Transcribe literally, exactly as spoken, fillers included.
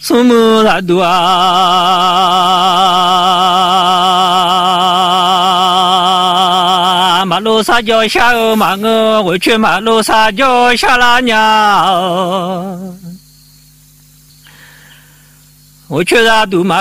什么大度啊？马路撒脚下哦马哦，我去马路撒脚下拉鸟。我去大度马。